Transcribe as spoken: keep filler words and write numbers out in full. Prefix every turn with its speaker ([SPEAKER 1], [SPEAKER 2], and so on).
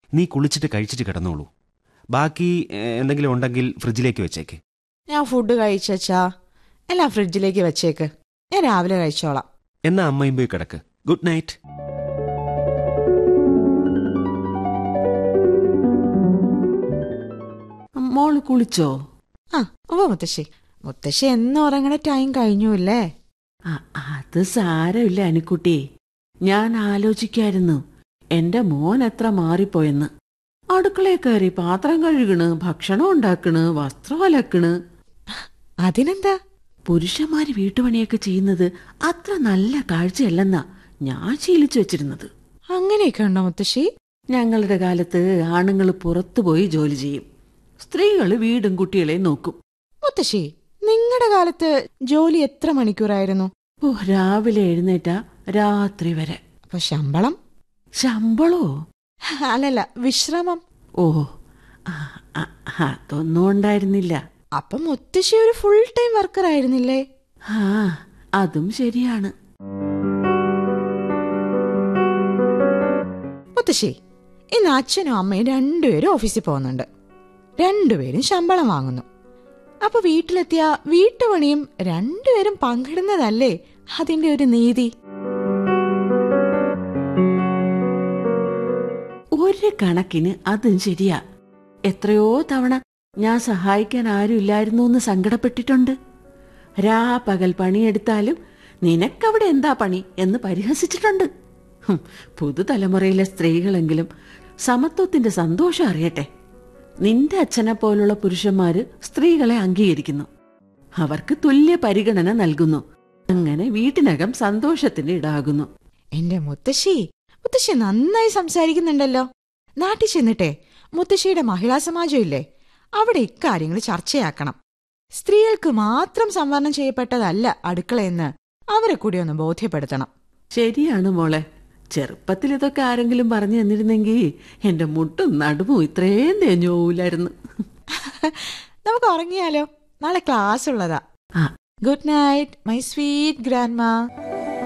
[SPEAKER 1] നീ കുളിച്ചിട്ട് കഴിച്ചിട്ട് കിടന്നോളൂ. ബാക്കി എന്തെങ്കിലും ഉണ്ടെങ്കിൽ ഫ്രിഡ്ജിലേക്ക് വെച്ചേക്ക്.
[SPEAKER 2] ഞാൻ ഫുഡ് കഴിച്ചാ എല്ലാം ഫ്രിഡ്ജിലേക്ക് വെച്ചേക്ക്. ഞാൻ രാവിലെ കഴിച്ചോളാം.
[SPEAKER 1] എന്നാ അമ്മയും പോയി കിടക്ക്. Good night.
[SPEAKER 3] മോള് കുളിച്ചോ?
[SPEAKER 2] ആ ഓ മുത്തശ്ശി, മുത്തശ്ശി എന്ന് ഉറങ്ങണ ടൈം കഴിഞ്ഞൂല്ലേ?
[SPEAKER 3] അത് സാരമില്ല അനിക്കുട്ടി. ഞാൻ ആലോചിക്കായിരുന്നു എന്റെ മോൻ എത്ര മാറിപ്പോയെന്ന്. അടുക്കളയിൽ കയറി പാത്രം കഴുകണ്, ഭക്ഷണം ഉണ്ടാക്കണ്, വസ്ത്രം അലക്കണ്.
[SPEAKER 2] അതിനെന്താ?
[SPEAKER 3] പുരുഷന്മാര് വീട്ടുപണിയൊക്കെ ചെയ്യുന്നത് അത്ര നല്ല കാഴ്ചയല്ലെന്നാ ഞാൻ ശീലിച്ചു വെച്ചിരുന്നത്.
[SPEAKER 2] അങ്ങനെയൊക്കെ ഉണ്ടോ മുത്തശ്ശി?
[SPEAKER 3] ഞങ്ങളുടെ കാലത്ത് ആണുങ്ങൾ പുറത്തുപോയി ജോലി ചെയ്യും, സ്ത്രീകള് വീടും കുട്ടികളെയും നോക്കും.
[SPEAKER 2] മുത്തശ്ശി, നിങ്ങളുടെ കാലത്ത് ജോലി എത്ര മണിക്കൂറായിരുന്നു?
[SPEAKER 3] ഓ, രാവിലെ എഴുന്നേറ്റ രാത്രി വരെ.
[SPEAKER 2] അപ്പൊ ശമ്പളം?
[SPEAKER 3] ശമ്പളോ?
[SPEAKER 2] അല്ലല്ല, വിശ്രമം.
[SPEAKER 3] ഓ, അതൊന്നും ഉണ്ടായിരുന്നില്ല.
[SPEAKER 2] അപ്പൊ മുത്തശ്ശി ഒരു ഫുൾ ടൈം വർക്കർ ആയിരുന്നില്ലേ?
[SPEAKER 3] ആ, അതും ശരിയാണ്.
[SPEAKER 2] മുത്തശ്ശി, ഇന്ന് അച്ഛനും അമ്മയും രണ്ടുപേരും ഓഫീസിൽ പോകുന്നുണ്ട്. രണ്ടുപേരും ശമ്പളം വാങ്ങുന്നു. അപ്പൊ വീട്ടിലെത്തിയ വീട്ടുപണിയും രണ്ടുപേരും പങ്കിടുന്നതല്ലേ അതിന്റെ ഒരു നീതി?
[SPEAKER 3] ഒരു കണക്കിന് അതും ശരിയാ. എത്രയോ തവണ ഞാൻ സഹായിക്കാൻ ആരും ഇല്ലായിരുന്നു എന്ന് സങ്കടപ്പെട്ടിട്ടുണ്ട്. രാ പകൽ പണിയെടുത്താലും നിനക്കവിടെ എന്താ പണി എന്ന് പരിഹസിച്ചിട്ടുണ്ട്. പുതുതലമുറയിലെ സ്ത്രീകളെങ്കിലും സമത്വത്തിന്റെ സന്തോഷം അറിയട്ടെ. നിന്റെ അച്ഛനെ പോലുള്ള പുരുഷന്മാര് സ്ത്രീകളെ അംഗീകരിക്കുന്നു, അവർക്ക് തുല്യ പരിഗണന നൽകുന്നു. അങ്ങനെ വീട്ടിനകം സന്തോഷത്തിന് ഇടാകുന്നു.
[SPEAKER 2] എന്റെ മുത്തശ്ശി, മുത്തശ്ശി നന്നായി സംസാരിക്കുന്നുണ്ടല്ലോ. നാട്ടിൽ ചെന്നിട്ടെ മുത്തശ്ശിയുടെ മഹിളാ സമാജം ഇല്ലേ, അവിടെ ഇക്കാര്യങ്ങൾ ചർച്ചയാക്കണം. സ്ത്രീകൾക്ക് മാത്രം സംവരണം ചെയ്യപ്പെട്ടതല്ല അടുക്കളയെന്ന് അവരെ കൂടി ഒന്ന് ബോധ്യപ്പെടുത്തണം.
[SPEAKER 3] ശരിയാണ് മോളെ. ചെറുപ്പത്തിൽ ഇതൊക്കെ ആരെങ്കിലും പറഞ്ഞു തന്നിരുന്നെങ്കിൽ എന്റെ മുട്ടും നടുവും ഇത്രയും തേഞ്ഞു പോവില്ലായിരുന്നു.
[SPEAKER 2] നമുക്ക് ഉറങ്ങിയാലോ? നാളെ ക്ലാസ് ഉള്ളതാ. Good night my sweet grandma.